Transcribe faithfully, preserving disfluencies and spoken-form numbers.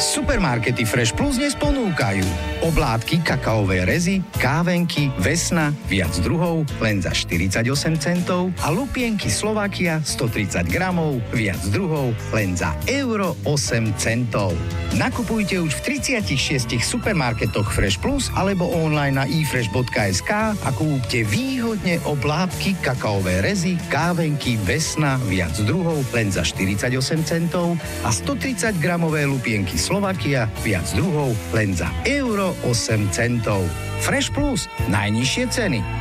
Supermarkety Fresh Plus dnes ponúkajú oblátky kakaovej rezy, kávenky, vesna, viac druhov, len za štyridsaťosem centov a lupienky Slovakia stotridsať gramov, viac druhov, len za euro osem centov. Nakupujte už v tridsiatich šiestich supermarketoch Fresh Plus alebo online na e fresh bodka es ká a kúpte výhodne oblátky kakaovej rezy, kávenky, vesna, viac druhov, len za štyridsaťosem centov a stotridsať gramové lupienky Slovakia, viac druhov, len za euro osem centov. Fresh Plus, najnižšie ceny.